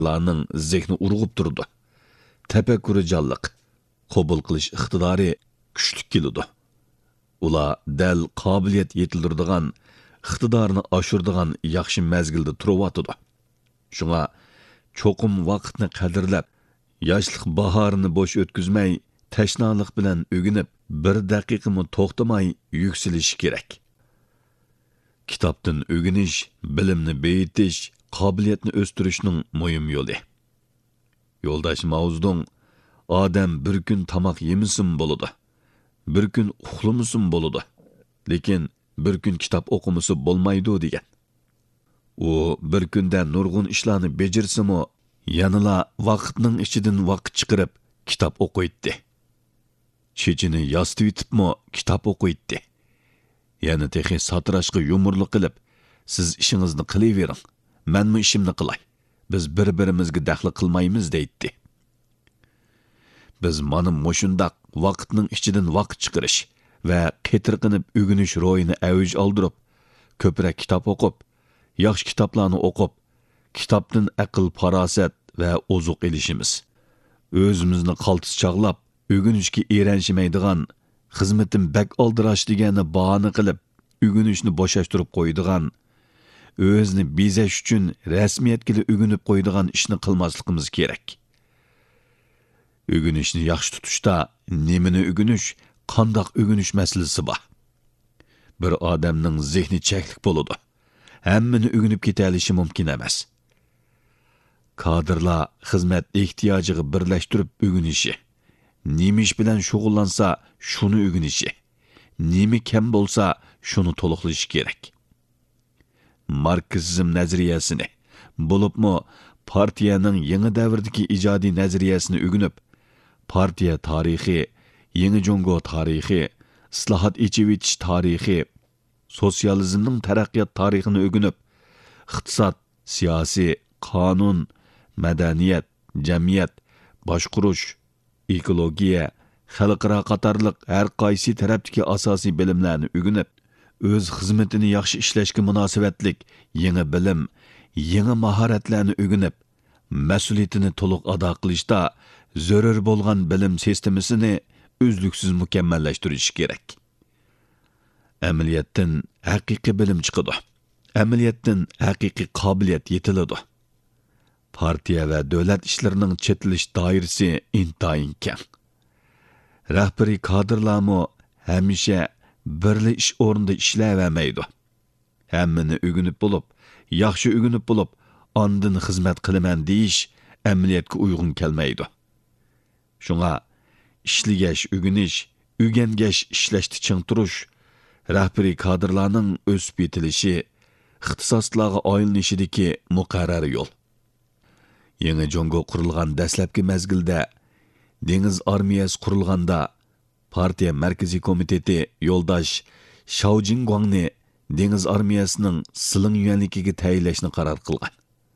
larning zehni urg'ib turdi. Tafakkuri jonliq, qabul qilish iqtidori kuchli keladi. Ular dal qobiliyat yetildiradigan, iqtidorni oshiradigan yaxshi mazgilda turib. Shunga cho'qim vaqtni qadrlab, yoshlik bahorini bo'sh o'tkazmay, tashnalik bilan o'ginib, bir daqiqami to'xtamay yuksalish kerak. Kitobdan o'ginish, bilimni beyitish, qobiliyatni o'stirishning muhim yo'li. Yo'ldosh Maozdong odam bir kun tamoq yemisin bo'ladi, bir kun uxlamasin bo'ladi, lekin bir kun kitob o'qimasi bo'lmaydi degan. U bir kunda nurg'un ishlarni bejirsimi, yanala vaqtning ichidan vaqt chiqarib kitob o'qiydi. Chechini yostitibmi kitob o'qiydi. Yana texi satrashqa yumurlik qilib, siz ishingizni qilavering, menmi ishimni qilay. Biz bir-birimizga daxli qilmaymiz deydi. Biz mana mushundaq vaqtning ichidan vaqt chiqarish va qetirqinib o'ginish ro'yini avj oldirib, ko'proq kitob o'qib, yaxshi kitoblarni o'qib, kitobdan aql, farosat va ozuq elishimiz. O'zimizni qaltis chaqlab, o'ginishga eranishmaydigan, xizmatim bak oldirash deganni bahona qilib, o'ginishni bo'shashtirib qo'ydigan, o'zni bezash uchun rasmiyatga o'ginib qo'ydigan ishni qilmasligimiz kerak. O'ginishni yaxshi tutishda nimani o'ginish, qandoq o'ginish masalasi bor. Bir odamning zehni cheklik bo'ladi. Hammani o'ginib keta olishi mumkin emas. Kadrlar xizmat ehtiyojiga birlashtirib o'ginishi, nima ish bilan shug'ullansa, shuni o'ginishi, nima kam bo'lsa, shuni to'liqlashi kerak. Marksizm nazariyasini, bo'libmi partiyaning yangi davrdagi ijodiy nazariyasini o'ginib, partiya tarixi, yangi Jongo tarixi, islohot echivitish tarixi, sotsializmning taraqqiyot tarixini o'ginib, iqtisod, siyosiy, qonun, madaniyat, jamiyat, boshqurish, ekologiya, xalqaro qatorliq har qaysi tarafdagi asosiy bilimlarni o'ginib, o'z xizmatini yaxshi ishlashga munosabatlik yangi bilim, yangi mahoratlarni o'ginib, mas'uliyatini to'liq ado qilishda zarur bo'lgan bilim sistemasini uzluksiz mukammallashtirish kerak. Amaliyotdan haqiqiy bilim chiqadi. Amaliyotdan haqiqiy qobiliyat yetiladi. Partiya va davlat ishlarining chetilish doirasi intayin keng. Rahbariy kadrlarmi hamisha birli ish o'rnida ishlayvermaydi. Hammani o'ginib bo'lib, yaxshi o'ginib bo'lib, ondan xizmat qilaman deyish amaliyotga uyg'un kelmaydi. Shunga ishlagash, o'ginish, o'rgangash, ishlashni ching turish, rahbariy kadrlarning o'sib yetilishi, ixtisoslarga oyilishidagi muqarrar yo'l. Yangi Jongo qurilgan dastlabki mazgilda, dengiz armiyasi qurilganda, partiya markaziy komiteti yo'ldosh Shao Jingguangni dengiz armiyasining Siling yuanligiga tayinlashni qaror qilgan.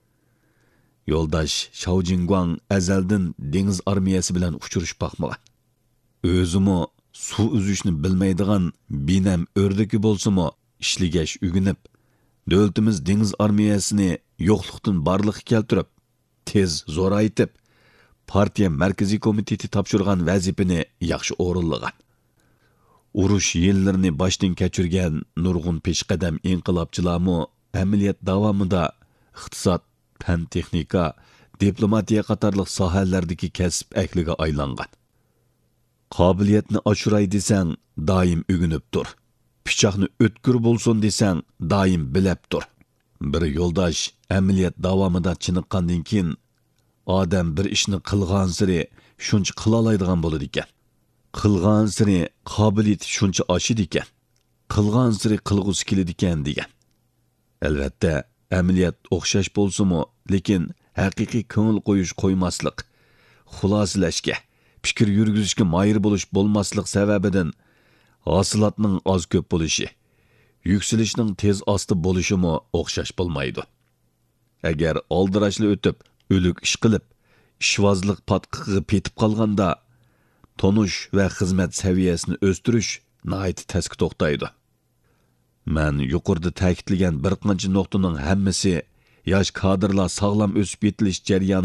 Yo'ldosh Shao Jingguang azaldan dengiz armiyasi bilan uchirish baxmagan. O'zimi suv uzishni bilmaydigan binam o'rdaki bo'lsa-mu, ishlagash o'ginib, davlatimiz dengiz armiyasini yo'qlikdan barliqqa keltirib, tez zo'raytib, partiya markaziy komiteti topshirgan vazifani yaxshi o'rinlagan. Urush yillarini boshdan kechirgan nurg'un peshqadam inqilobchilarmi amaliyot davomida iqtisod, fan texnika, diplomatiya qatorliq sohalardagi kasb ahliga aylangan. Qobiliyatni oshiray desang, doim o'ginib tur. Pichoqni o'tkir bo'lsin desang, doim bilab tur. Bir yo'ldosh amaliyot davomida chiniqqandan keyin odam bir ishni qilgan siri shuncha qila oladigan bo'ladi ekan. Qilgan siri qobiliyati shuncha oshidi ekan. Qilgan siri qilg'usi keladi ekan degan. Albatta, amaliyot o'xshash bo'lsa-mu, lekin haqiqiy ko'ngil qo'yish qo'ymaslik, xulosalashga, fikr yurgizishga moyir bo'lish bo'lmaslik sababidan hosilotning oz ko'p bo'lishi, yuksalishning tez osti bo'lishimi o'xshash bo'lmaydi. Agar oldirashli o'tib, o'lik ish qilib, ishvozlik patqiqiga petib qolganda, tonush va xizmat saviyasini o'stirish nihoyat tezki to'xtaydi. Men yuqorida ta'kidlagan bir qancha nuqtaning hammasi yosh kadrlar sog'lom o'sib yetilish jarayoni